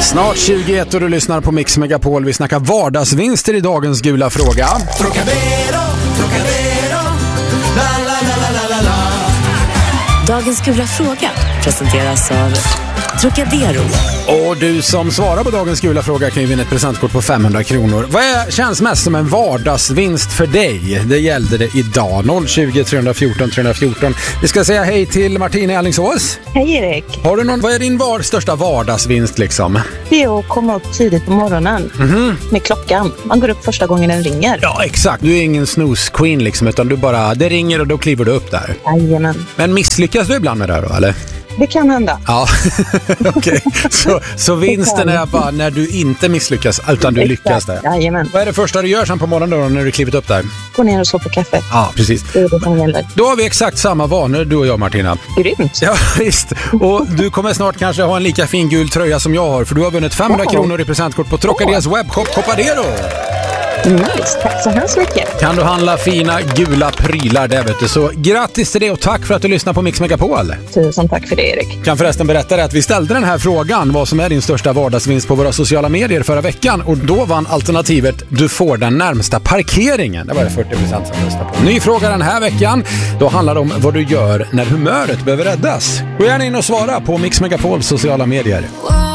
Snart 21 och du lyssnar på Mix Megapol. Vi snackar vardagsvinster i dagens gula fråga. Trocadero, Trocadero, la la la la la la. Dagens gula fråga presenteras av Trocadero. Och du som svarar på dagens gula fråga kan ju vinna ett presentkort på 500 kronor. Vad känns mest som en vardagsvinst för dig? Det gällde det idag. 020 314 314. Vi ska säga hej till Martina i Alingsås. Hej Erik. Har du vad är din största vardagsvinst liksom? Det är att komma upp tidigt på morgonen med klockan. Man går upp första gången den ringer. Ja, exakt. Du är ingen snooze queen liksom, utan du bara, det ringer och då kliver du upp där. Jajamän. Men misslyckas du ibland med det då, eller? Det kan hända. Ja, okej. Så vinsten är bara när du inte misslyckas utan du lyckas där. Jajamän. Vad är det första du gör sen på morgonen då när du klivit upp där? Gå ner och så på kaffet. Ja, precis. Det är det som gäller. Då har vi exakt samma vanor, du och jag, Martina. Grymt. Ja, visst. Och du kommer snart kanske ha en lika fin gul tröja som jag har, för du har vunnit 500 kronor i presentkort på Trocaderos webbshop Copadero. Nice, tack så hemskt mycket. Kan du handla fina gula prylar där, vet du. Så grattis till det och tack för att du lyssnar på Mix Megapol. Tusen tack för det, Erik. Kan förresten berätta det att vi ställde den här frågan, vad som är din största vardagsvinst på våra sociala medier förra veckan. Och då vann alternativet du får den närmsta parkeringen. Det var det 40% som röstade på. Ny fråga den här veckan. Då handlar det om vad du gör när humöret behöver räddas. Gå gärna in och svara på Mix Megapols sociala medier.